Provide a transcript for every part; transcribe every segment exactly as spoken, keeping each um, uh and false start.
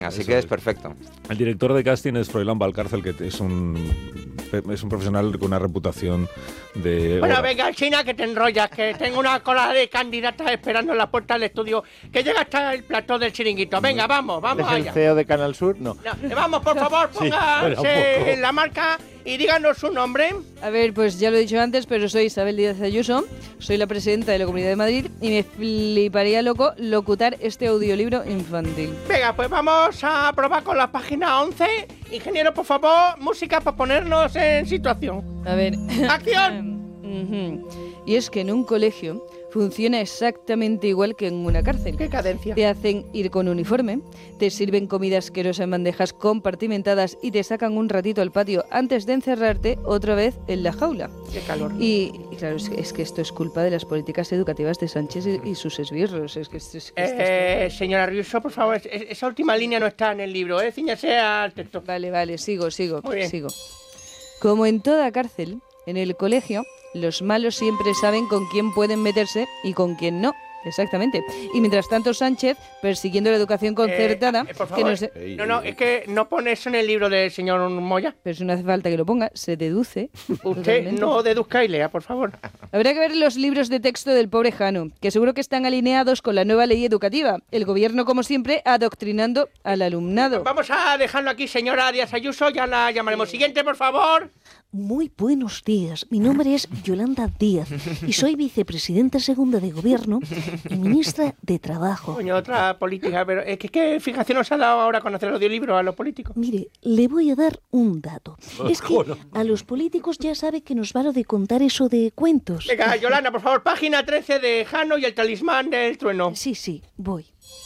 Así Eso que es es. perfecto. El director de casting es Froilán Valcárcel, que es un, es un profesional con una reputación de... Bueno, hora. venga, China, que te enrollas, que tengo una cola de candidatas esperando en la puerta del estudio, que llega hasta el plató del chiringuito. Venga, vamos, vamos ¿Es el allá. C E O de Canal Sur? No. No, vamos, por favor, Sí, espera un póngase poco. en la marca y díganos su nombre. A ver, pues ya lo he dicho antes, pero soy Isabel Díaz Ayuso, soy la presidenta de la Comunidad de Madrid y me fliparía loco locutar este audiolibro infantil. Venga, pues vamos a probar con la página once. Ingeniero, por favor, música para ponernos en situación. A ver. ¡Acción! Ujú. Y es que en un colegio funciona exactamente igual que en una cárcel. ¡Qué cadencia! Te hacen ir con uniforme, te sirven comida asquerosa en bandejas compartimentadas y te sacan un ratito al patio antes de encerrarte otra vez en la jaula. ¡Qué calor! Y, y claro, es que, es que esto es culpa de las políticas educativas de Sánchez y, y sus esbirros. Es que, es, es que esto Eh, señora Riuso, por favor, es- es- esa última línea no está en el libro, ¿eh? Cíñase al texto. Vale, vale, sigo, sigo, Muy bien. sigo. Como en toda cárcel, en el colegio, los malos siempre saben con quién pueden meterse y con quién no. Exactamente. Y mientras tanto Sánchez, persiguiendo la educación concertada, Eh, por que favor. no sé... No, no, es que no pone eso en el libro del señor Moya. Pero si no hace falta que lo ponga, se deduce. Usted totalmente. no deduzca y lea, por favor. Habrá que ver los libros de texto del pobre Jano, que seguro que están alineados con la nueva ley educativa. El gobierno, como siempre, adoctrinando al alumnado. Vamos a dejarlo aquí, señora Díaz Ayuso, ya la llamaremos. Siguiente, por favor. Muy buenos días. Mi nombre es Yolanda Díaz y soy vicepresidenta segunda de Gobierno y ministra de Trabajo. Coño, otra política, pero es que ¿qué fijación nos ha dado ahora con hacer el audiolibro a los políticos? Mire, le voy a dar un dato. Es que a los políticos ya sabe que nos va lo de contar eso de cuentos. Venga, Yolanda, por favor, página trece de Jano y el talismán del trueno. Sí, sí, voy.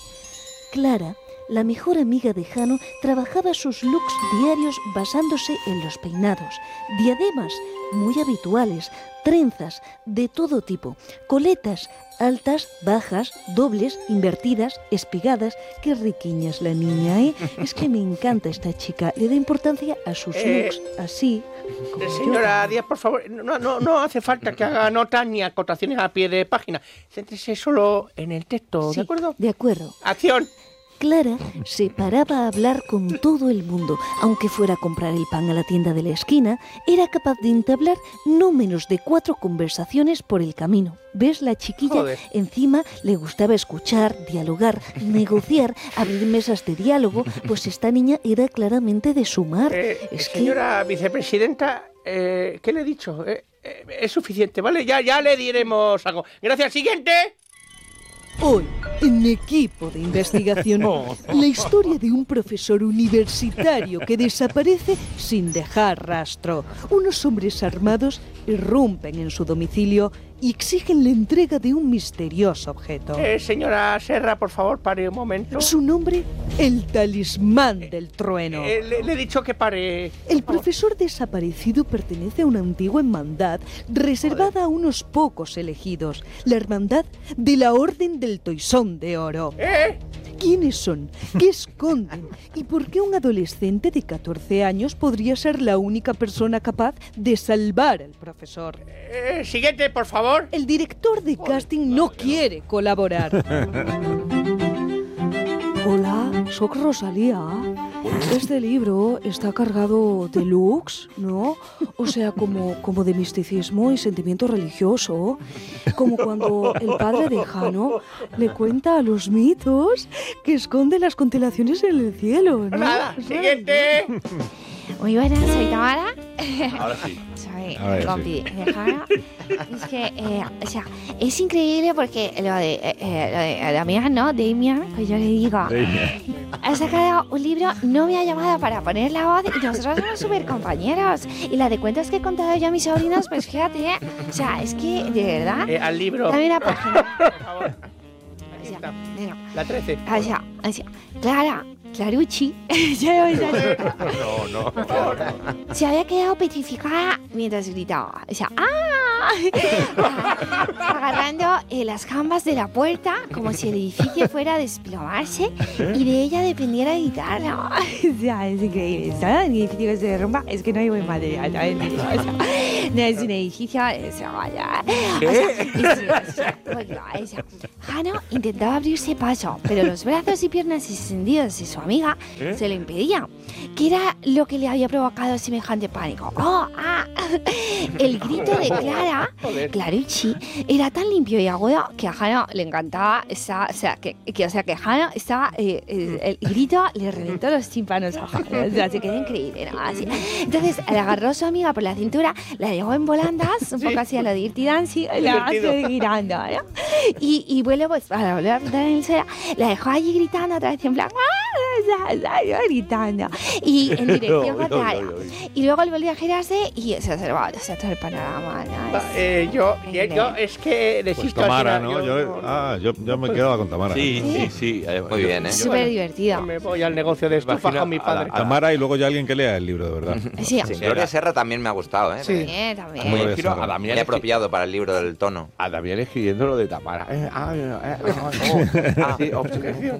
Clara, la mejor amiga de Jano, trabajaba sus looks diarios basándose en los peinados, diademas muy habituales, trenzas de todo tipo, coletas altas, bajas, dobles, invertidas, espigadas. Qué riquiña es la niña, ¿eh? Es que me encanta esta chica, le da importancia a sus Eh, looks, así. Eh, Señora Díaz, por favor, no, no, no hace falta que haga notas ni acotaciones a pie de página. Céntrese solo en el texto, Sí, ¿de acuerdo? De acuerdo. ¡Acción! Clara se paraba a hablar con todo el mundo. Aunque fuera a comprar el pan a la tienda de la esquina, era capaz de entablar no menos de cuatro conversaciones por el camino. ¿Ves? La chiquilla Joder. encima le gustaba escuchar, dialogar, negociar, abrir mesas de diálogo, pues esta niña era claramente de sumar. Eh, es que... señora vicepresidenta, eh, ¿qué le he dicho? Eh, eh, es suficiente, ¿vale? Ya, ya le diremos algo. Gracias, siguiente. Hoy, en Equipo de Investigación, la historia de un profesor universitario que desaparece sin dejar rastro. Unos hombres armados irrumpen en su domicilio y exigen la entrega de un misterioso objeto. Eh, señora Serra, por favor, pare un momento. Su nombre, el talismán del trueno. Eh, le, le he dicho que pare. El profesor desaparecido pertenece a una antigua hermandad reservada a unos pocos elegidos, la hermandad de la Orden del Toisón de Oro. ¿Eh? ¿Quiénes son? ¿Qué esconden? ¿Y por qué un adolescente de catorce años podría ser la única persona capaz de salvar al profesor? Eh, siguiente, por favor. El director de casting no quiere colaborar. Hola, soy Rosalía. Este libro está cargado de looks, ¿no? O sea, como, como de misticismo y sentimiento religioso. Como cuando el padre de Jano le cuenta a los mitos que esconde las constelaciones en el cielo, ¿no? Nada, siguiente. Muy buenas, soy Tamara. Ahora sí. Soy A ver, compi de Jano. Es que, eh, o sea, es increíble porque lo de, eh, eh, lo de Damián, ¿no? Damián, pues yo le digo, ha sacado un libro, no me ha llamado para poner la voz y nosotros somos súper compañeros. Y la de cuentos que he contado yo a mis sobrinos, pues fíjate, ¿eh? O sea, es que, de verdad, Eh, al libro. dame una página. Por favor. O Aquí sea, está. venga. La trece. O sea, o sea, Clara, Clarucci, ya me sale. No, no. Por favor. Se había quedado petrificada mientras gritaba. O sea, ¡ah! Agarrando eh, las jambas de la puerta como si el edificio fuera a desplomarse y de ella dependiera gritarla. O sea, es increíble. ¿Sabes? El edificio que se derrumba es que no hay buen material. ¿Sabes? O sea, No, es un edificio. Es, vaya. ¿Qué? O sea, es, es, bueno, o sea, Jano intentaba abrirse paso, pero los brazos y piernas extendidos de su amiga ¿Eh? se lo impedían. ¿Qué era lo que le había provocado semejante pánico? ¡Oh! ¡Ah! El grito de Clara, Clarucci, era tan limpio y agudo que a Jano le encantaba. Esa, o sea, que, que, o sea, que Jano estaba. Eh, el, el grito le reventó los tímpanos a Jano. O sea, se quedó increíble, ¿no? Así. Entonces, le agarró a su amiga por la cintura, la dejó en volandas, un sí. poco así a lo de Dirty Dancing, y la hace gritando, ¿no? Y, y bueno, pues para volver a apretar en el suelo, la dejó allí gritando otra vez en plan, ¡ah! gritando. Y en dirección contraria. Y luego él volvió a girarse y se observaba o sea, todo el panorama, ¿no? Eh, yo, yo, es que necesito... Pues Tamara, ¿no? Yo, yo, ah, yo, yo me quedaba con Tamara. Sí, sí, sí. Eh, Muy bien, ¿eh? Súper divertido. Me voy al negocio de estufa con mi padre. Tamara y luego ya alguien que lea el libro, de verdad. Sí, sí. Gloria Serra también me ha gustado, ¿eh? Sí, también. también. Muy Gloria Serra. a Damián apropiado para el libro del tono. A Damián escribiendo lo de Tamara. Eh, ah, eh, eh, ah, sí, observación.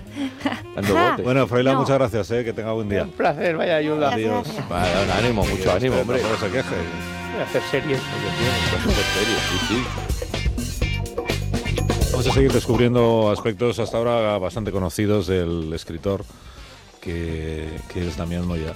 Bueno, Froilán, No. muchas gracias, ¿eh? Que tenga buen día. Un placer, vaya ayuda. Adiós. Vale, un ánimo, mucho ánimo, hombre. No se queje. Voy a hacer series. Sí, sí. Vamos a seguir descubriendo aspectos hasta ahora bastante conocidos del escritor, que, que es Damián Moya.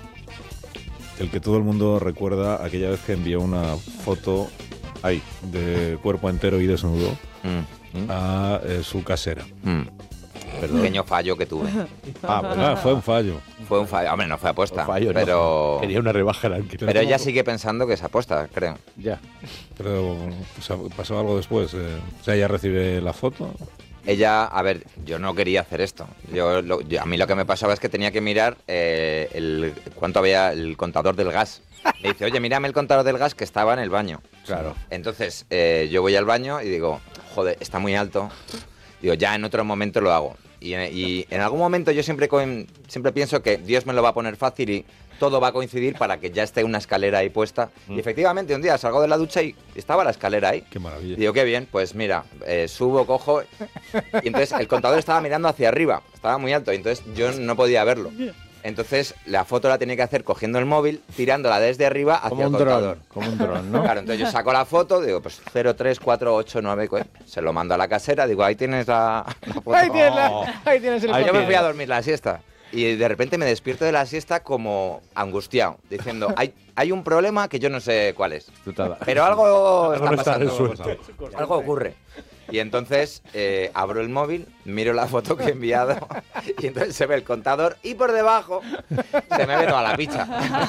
El que todo el mundo recuerda aquella vez que envió una foto ahí, de cuerpo entero y desnudo Mm. a eh, su casera. Mm. Perdón. Pequeño fallo que tuve. Ah, bueno, ah, fue un fallo. Fue un fallo. Hombre, no fue aposta. Un fallo, pero... no. Quería una rebaja en alquiler. Pero ella sigue pensando que es aposta, creo. Ya. Pero o sea, pasó algo después. Eh. O sea, ella recibe la foto. Ella, a ver, yo no quería hacer esto. Yo, lo, yo a mí lo que me pasaba es que tenía que mirar eh, el cuánto había el contador del gas. Me dice, oye, mírame el contador del gas que estaba en el baño. Claro. Entonces, eh, yo voy al baño y digo, joder, está muy alto. Digo, ya en otro momento lo hago. Y, y en algún momento yo siempre, con, siempre pienso que Dios me lo va a poner fácil y todo va a coincidir para que ya esté una escalera ahí puesta. Mm. Y efectivamente, un día salgo de la ducha y estaba la escalera ahí. Qué maravilla. Digo, qué bien, pues mira, eh, subo, cojo. Y entonces el contador estaba mirando hacia arriba, estaba muy alto, y entonces yo no podía verlo. Entonces la foto la tenía que hacer cogiendo el móvil, tirándola desde arriba hacia como un el contador. Dron, como un dron, ¿no? Claro, entonces yo saco la foto, digo, pues cero tres cuatro ocho nueve, se lo mando a la casera, digo, ahí tienes la, la foto. Ahí tienes, la, ahí tienes el Ahí yo me fui a dormir la siesta. Y de repente me despierto de la siesta como angustiado, diciendo, hay, hay un problema que yo no sé cuál es. Pero algo está no está pasando. resuelto. Algo ocurre. Y entonces eh, abro el móvil, miro la foto que he enviado y entonces se ve el contador y por debajo se me ve toda la picha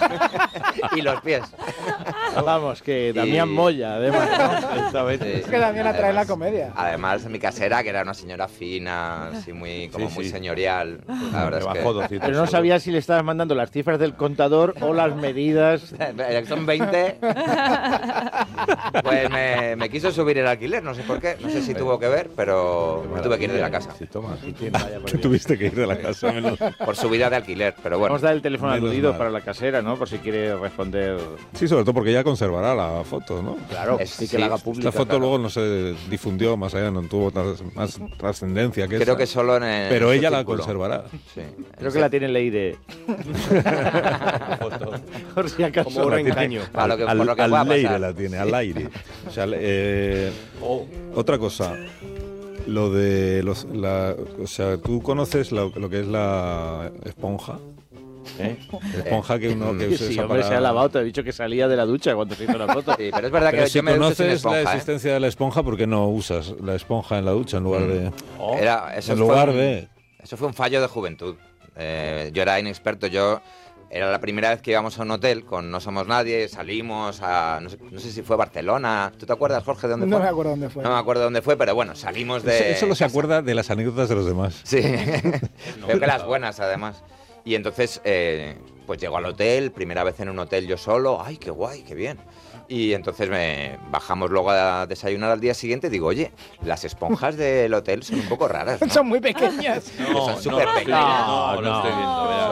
y los pies. Vamos, que Damián Y- Moya, además, ¿no? Esta vez. Sí. Es que Damián atrae la Además- comedia. Además, mi casera, que era una señora fina, así muy, como Sí, muy sí. señorial. La verdad Me es que... bajó doscientos Pero no sabía si le estabas mandando las cifras del contador o las medidas. Son veinte. Pues me, me quiso subir el alquiler, no sé por qué. No sé si tuvo que ver, pero me tuve que ir de la casa. Sí, toma, sí, tiene, vaya por Te Dios. tuviste que ir de la casa. menos- Por subida de alquiler, pero bueno. Vamos a dar el teléfono Menos aludido mal. para la casera, ¿no? Por si quiere responder. Sí, sobre todo porque ella conservará la foto, ¿no? Claro, Es- sí que sí, la haga pública. La foto claro. luego no se difundió más allá, no tuvo tras- más trascendencia que Creo esa. que solo en el. Pero en su ella la círculo. conservará. Sí. Creo que la tiene en ley de. Por si acaso. Como un reengaño. Para lo que- al, por lo que al pueda aire pasar. la tiene, al aire. O sea, eh, otra cosa, lo de los, la, o sea, ¿tú conoces lo, lo que es la esponja? ¿Eh? Esponja que uno que se Sí, usa hombre, para- se ha lavado. Te he dicho que salía de la ducha cuando se hizo la foto. Sí, pero es verdad Pero que si yo me ducho sin conoces esponja, la ¿eh? existencia de la esponja, ¿por qué no usas la esponja en la ducha en lugar de Era, eso en fue lugar un- de Eso fue un fallo de juventud. Eh, yo era inexperto, yo era la primera vez que íbamos a un hotel con No Somos Nadie, salimos a, no sé, no sé si fue Barcelona. ¿Tú te acuerdas, Jorge, de dónde No fue? me acuerdo dónde fue. No me acuerdo dónde fue, pero bueno, salimos de... Eso- Él solo se casa. acuerda de las anécdotas de los demás. Sí, creo que las buenas además. Y entonces, eh, pues llego al hotel, primera vez en un hotel yo solo, ¡ay, qué guay, qué bien! Y entonces me bajamos luego a desayunar al día siguiente y digo, oye, las esponjas del hotel son un poco raras, ¿no? Son muy pequeñas. Son súper pequeñas. No, no, estoy viendo. Son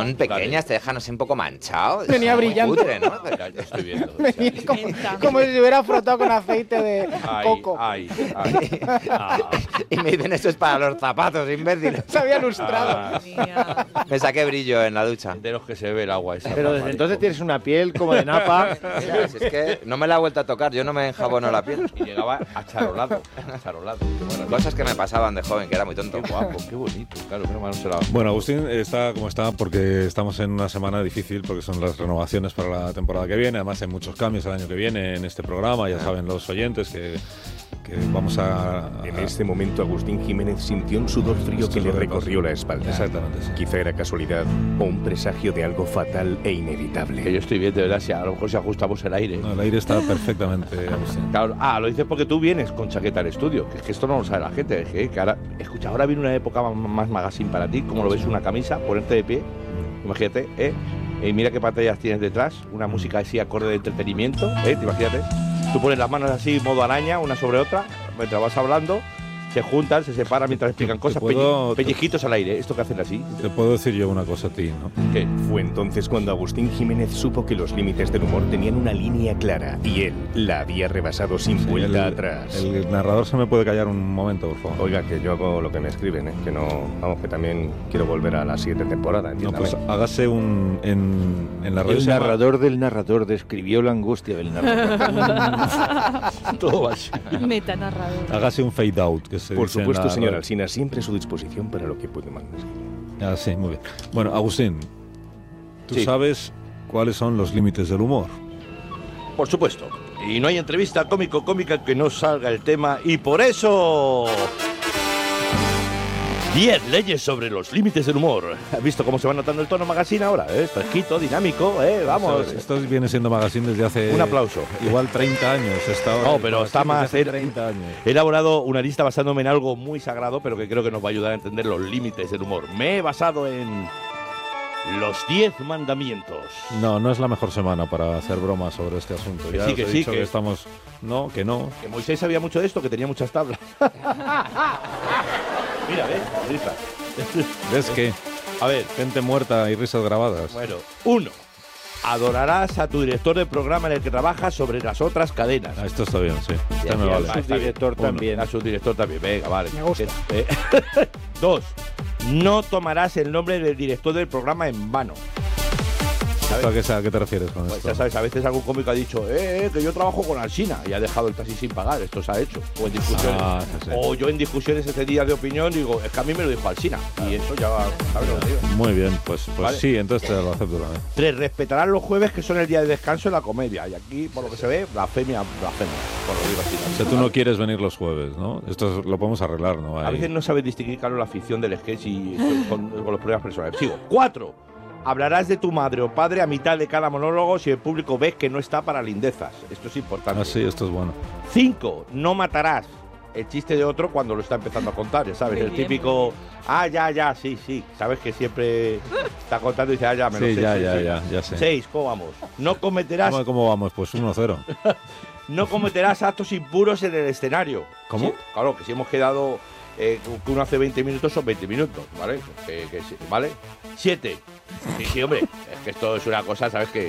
son pequeñas, te dejan así un poco manchado. Venía es muy brillante. cutre, ¿no? Estoy viendo. Venía como, como si se hubiera frotado con aceite de Ay, coco. ay, ay. Ah. Y me dicen, esto es para los zapatos, imbécil. Se había lustrado. Ah, Me saqué brillo en la ducha. de los que se ve el agua esa. Pero desde entonces tienes una piel como de napa. Ya, si es que no me la he vuelto a tocar, yo no me enjabono la piel. Y llegaba acharolado. Acharolado. Qué maravilla. Cosas que me pasaban de joven, que era muy tonto. Qué guapo, qué bonito. Claro, menos mal no se la... Bueno, Agustín está como está porque estamos en una semana difícil porque son las renovaciones para la temporada que viene. Además hay muchos cambios el año que viene en este programa. Ya saben los oyentes que, que vamos a... En este momento Agustín Jiménez sintió un sudor frío Esto que es le lo que recorrió pasa. la espalda. Exactamente, sí. Quizá era casualidad o un presagio de algo fatal e inevitable. Que yo estoy bien, de verdad, si a lo mejor si ajustamos el aire. No, el aire está perfectamente, Agustín. Claro, ah, lo dices porque tú vienes con chaqueta al estudio, que es que esto no lo sabe la gente, es que, que ahora, escucha, ahora viene una época más, más magazine para ti, como lo ves una camisa, ponerte de pie, imagínate, ¿eh? Y mira qué pantallas tienes detrás, una música así acorde de entretenimiento, ¿eh? Te imagínate, tú pones las manos así, modo araña, una sobre otra, mientras vas hablando, se juntan, se separan mientras explican cosas, puedo- pelle- pellizquitos al aire, esto que hacen así. Te puedo decir yo una cosa a ti, ¿no? ¿Qué? Fue entonces cuando Agustín Jiménez supo que los límites del humor tenían una línea clara y él la había rebasado sin Sí, vuelta el, atrás. el narrador se me puede callar un momento, por favor. Oiga, que yo hago lo que me escriben, ¿eh? Que no, vamos, que también quiero volver a la siguiente temporada, No, entiéndame. pues hágase un... En, en la radio El se llama- narrador del narrador describió la angustia del narrador. Todo va así. Metanarrador. Hágase un fade out, que se Por dice en supuesto, la señor radio. Alsina, siempre a su disposición para lo que puede mandar. Ah, sí, muy bien. Bueno, Agustín, ¿tú Sí. sabes cuáles son los límites del humor? Por supuesto. Y no hay entrevista cómico-cómica que no salga el tema. Y por eso... diez leyes sobre los límites del humor. ¿Has visto cómo se va notando el tono magazine ahora? ¿Eh? Fresquito, dinámico, ¿eh? Vamos. Esto, esto viene siendo Magazine desde hace... Un aplauso. Igual treinta años. Está No, pero está más... Desde hace He, treinta años. he elaborado una lista basándome en algo muy sagrado, pero que creo que nos va a ayudar a entender los límites del humor. Me he basado en... los diez mandamientos. No, no es la mejor semana para hacer bromas sobre este asunto. Que Ya sí, os que he sí, dicho que- estamos... No, que no. Que Moisés sabía mucho de esto, que tenía muchas tablas. Mira, ¿ves? Risas. ¿Ves que A ver, gente muerta y risas grabadas? bueno, uno. Adorarás a tu director del programa en el que trabajas sobre las otras cadenas. Ah, esto está bien, sí. Este Ya, me ya, vale. va, está Subdirector bien. también. Uno, a su director también. Venga, vale. Me gusta. Eh, Dos. No tomarás el nombre del director del programa en vano. ¿Esto a qué, a qué te refieres con Pues esto? ya sabes, a veces algún cómico ha dicho, eh, eh, que yo trabajo con Alsina y ha dejado el taxi sin pagar. Esto se ha hecho. O en discusiones. Ah, sí, sí. O yo en discusiones ese día de opinión digo, es que a mí me lo dijo Alsina. Y eso ya, ¿sabes lo que digo? Muy bien, pues, pues Vale. sí, entonces te lo acepto también. Tres, respetarán los jueves que son el día de descanso en la comedia. Y aquí, por lo que se ve, blasfemia, blasfemia. Por lo digo así. O sea, tú no quieres venir los jueves, ¿no? Esto es- lo podemos arreglar, ¿no? A Ahí. veces no sabes distinguir, Carlos, la ficción del sketch y con, con los problemas personales. Sigo. Cuatro. Hablarás de tu madre o padre a mitad de cada monólogo si el público ves que no está para lindezas. Esto es importante. Ah, sí, esto es bueno. Cinco. No matarás el chiste de otro cuando lo está empezando a contar, ya sabes. Muy el bien, típico, ah, ya, ya, sí, sí. Sabes que siempre está contando y dice, ah, ya, me lo Sí, sé. ya, sí, ya, sí. ya, ya sé. Seis. ¿Cómo vamos? No cometerás, ¿Cómo, cómo vamos? Pues uno cero. no cometerás actos impuros en el escenario. ¿Cómo? Sí, claro, que si hemos quedado eh, que uno hace veinte minutos, son veinte minutos, ¿vale? Que- que sí, ¿vale? Siete. Sí, sí, hombre, es que esto es una cosa, ¿sabes qué?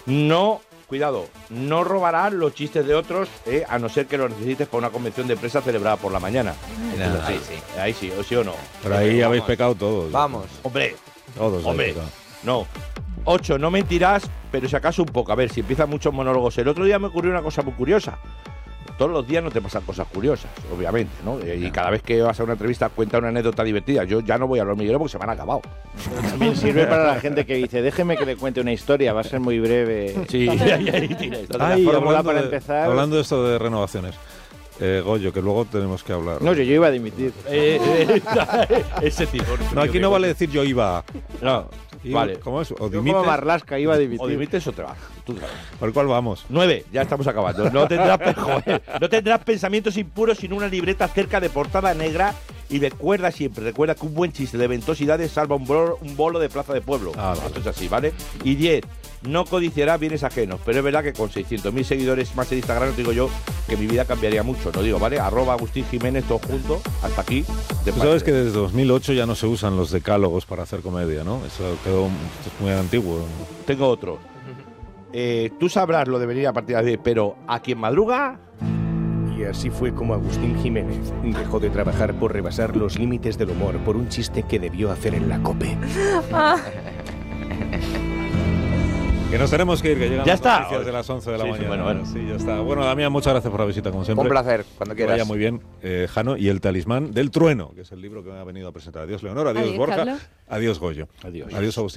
No, cuidado, no robarás los chistes de otros, eh, a no ser que los necesites para una convención de empresa celebrada por la mañana. Nah, Sí, ahí sí. Ahí sí, o sí o no. Pero ahí Vamos. habéis pecado todos. Vamos. Hombre, Todos habéis hombre, pecado. no. Ocho, no mentirás, pero si acaso un poco. A ver, si empiezan muchos monólogos. El otro día me ocurrió una cosa muy curiosa. Todos los días no te pasan cosas curiosas, obviamente, ¿no? Y cada vez que vas a una entrevista cuenta una anécdota divertida. Yo ya no voy al hormiguero porque se me han acabado. También sirve para la gente que dice, déjeme que le cuente una historia, va a ser muy breve. Sí, ahí, ahí tienes. Entonces, la Ay, fórmula hablando, para de, empezar... hablando de esto de renovaciones. Eh, Goyo, que luego tenemos que hablar. No, yo, yo iba a dimitir. Eh, eh, ese tipo. No, aquí no vale decir yo iba. No, Y- vale. ¿Cómo es? O Yo dimites. como Marlaska iba a dimitir. O dimites o te vas. Tú sabes. ¿Por cuál vamos? Nueve, ya estamos acabando. No tendrás, pe- joder, no tendrás pensamientos impuros sin una libreta cerca de portada negra. Y recuerda siempre, recuerda que un buen chiste de ventosidades salva un bolo, un bolo de plaza de pueblo. Ah, vale. Esto es así, ¿vale? Y diez, no codiciarás bienes ajenos, pero es verdad que con seiscientos mil seguidores más en Instagram, te digo yo que mi vida cambiaría mucho. No digo, ¿vale? Arroba Agustín Jiménez, todo junto, hasta aquí. Tú sabes que desde dos mil ocho ya no se usan los decálogos para hacer comedia, ¿no? Eso quedó esto es muy antiguo. Tengo otro. Eh, tú sabrás lo de venir a partir de ahí, pero a quien madruga... Y así fue como Agustín Jiménez dejó de trabajar por rebasar los límites del humor por un chiste que debió hacer en la COPE. Que nos tenemos que ir, que llegan ya las está. noticias de las once de la sí, mañana. Sí, bueno, bueno. Sí, ya está. Bueno, Damián, muchas gracias por la visita, como siempre. Un placer, cuando que quieras. vaya muy bien, eh, Jano, y El talismán del trueno, que es el libro que me ha venido a presentar. Adiós, Leonor. Adiós, Adiós, Borja. Carlos. Adiós, Goyo. Adiós. Adiós, Agustín.